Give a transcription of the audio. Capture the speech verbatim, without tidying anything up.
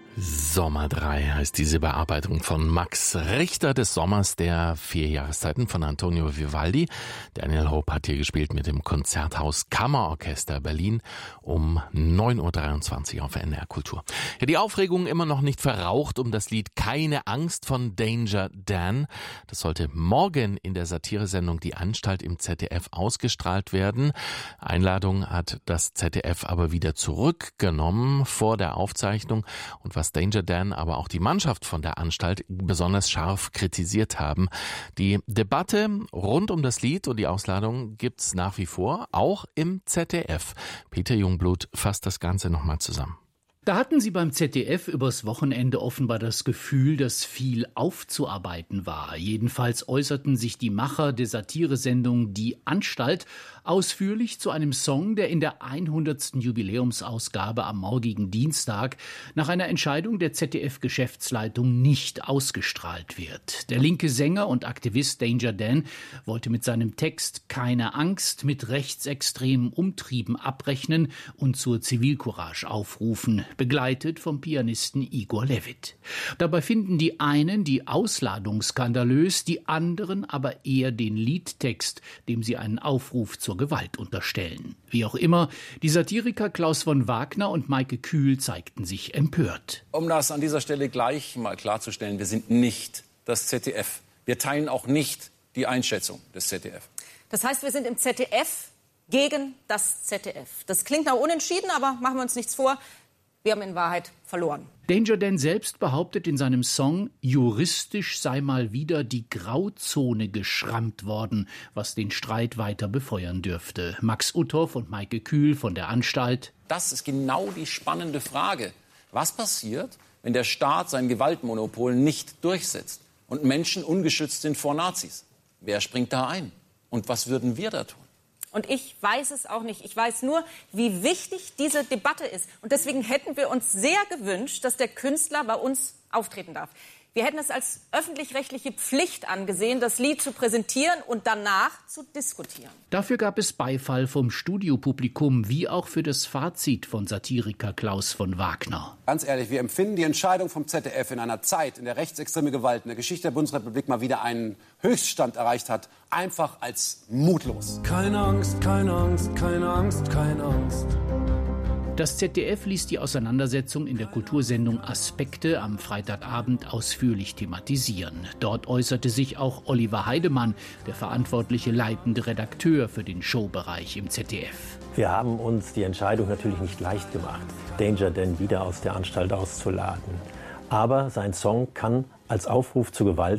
Sommer drei heißt diese Bearbeitung von Max Richter des Sommers der vier Jahreszeiten von Antonio Vivaldi. Daniel Hope hat hier gespielt mit dem Konzerthaus Kammerorchester Berlin um neun Uhr dreiundzwanzig auf N D R Kultur. Ja, die Aufregung immer noch nicht verraucht um das Lied Keine Angst von Danger Dan. Das sollte morgen in der Satiresendung Die Anstalt im Z D F ausgestrahlt werden. Einladung hat das Z D F aber wieder zurückgenommen vor der Aufzeichnung, und was Danger Dan, aber auch die Mannschaft von der Anstalt besonders scharf kritisiert haben. Die Debatte rund um das Lied und die Ausladung gibt's nach wie vor, auch im Z D F. Peter Jungblut fasst das Ganze nochmal zusammen. Da hatten sie beim Z D F übers Wochenende offenbar das Gefühl, dass viel aufzuarbeiten war. Jedenfalls äußerten sich die Macher der Satiresendung Die Anstalt ausführlich zu einem Song, der in der hundertsten Jubiläumsausgabe am morgigen Dienstag nach einer Entscheidung der Z D F-Geschäftsleitung nicht ausgestrahlt wird. Der linke Sänger und Aktivist Danger Dan wollte mit seinem Text Keine Angst mit rechtsextremen Umtrieben abrechnen und zur Zivilcourage aufrufen, begleitet vom Pianisten Igor Levit. Dabei finden die einen die Ausladung skandalös, die anderen aber eher den Liedtext, dem sie einen Aufruf zur Gewalt unterstellen. Wie auch immer, die Satiriker Klaus von Wagner und Maike Kühl zeigten sich empört. Um das an dieser Stelle gleich mal klarzustellen, wir sind nicht das Z D F. Wir teilen auch nicht die Einschätzung des Z D F. Das heißt, wir sind im Z D F gegen das Z D F. Das klingt nach unentschieden, aber machen wir uns nichts vor. Wir haben in Wahrheit verloren. Danger Dan selbst behauptet in seinem Song, juristisch sei mal wieder die Grauzone geschrammt worden, was den Streit weiter befeuern dürfte. Max Uthoff und Maike Kühl von der Anstalt. Das ist genau die spannende Frage. Was passiert, wenn der Staat sein Gewaltmonopol nicht durchsetzt und Menschen ungeschützt sind vor Nazis? Wer springt da ein? Und was würden wir da tun? Und ich weiß es auch nicht. Ich weiß nur, wie wichtig diese Debatte ist. Und deswegen hätten wir uns sehr gewünscht, dass der Künstler bei uns auftreten darf. Wir hätten es als öffentlich-rechtliche Pflicht angesehen, das Lied zu präsentieren und danach zu diskutieren. Dafür gab es Beifall vom Studiopublikum, wie auch für das Fazit von Satiriker Klaus von Wagner. Ganz ehrlich, wir empfinden die Entscheidung vom Z D F in einer Zeit, in der rechtsextreme Gewalt in der Geschichte der Bundesrepublik mal wieder einen Höchststand erreicht hat, einfach als mutlos. Keine Angst, keine Angst, keine Angst, keine Angst. Das Z D F ließ die Auseinandersetzung in der Kultursendung Aspekte am Freitagabend ausführlich thematisieren. Dort äußerte sich auch Oliver Heidemann, der verantwortliche leitende Redakteur für den Showbereich im Z D F. Wir haben uns die Entscheidung natürlich nicht leicht gemacht, Danger Dan wieder aus der Anstalt auszuladen. Aber sein Song kann als Aufruf zur Gewalt